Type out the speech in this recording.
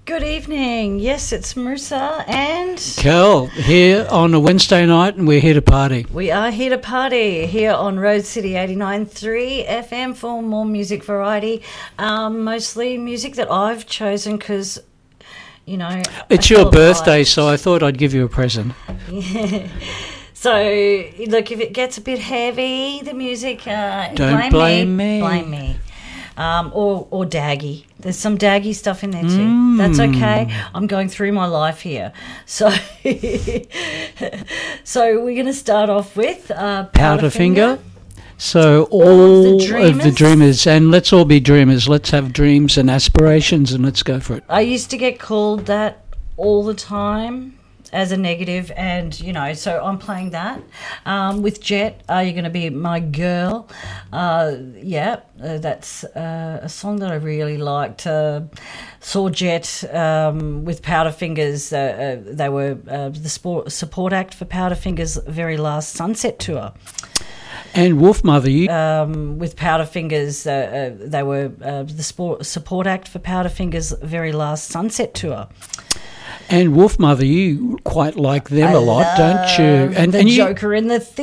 Good evening. Yes, it's Marissa and Cal here on a Wednesday night, and we're here to party. we are here to party here on Road City 89.3 FM for more music variety. Mostly music that I've chosen because, you know... It's your birthday, so I thought I'd give you a present. Yeah. So, look, if it gets a bit heavy, the music... Don't blame me. Blame me. Or daggy. There's some daggy stuff in there too. That's okay. I'm going through my life here. So so we're going to start off with Powderfinger. So all of the dreamers, and let's all be dreamers. Let's have dreams and aspirations, and let's go for it. I used to get called that all the time as a negative, and so I'm playing that with Jet. You're going to be my girl. That's a song that I really liked. Saw Jet with Powderfingers. They were the support act for Powderfingers' very last Sunset tour. And Wolfmother, you with Powderfingers, they were the support act for Powderfingers' very last Sunset tour. And Wolfmother, you quite like them a lot, don't you? And the Joker and the Thief.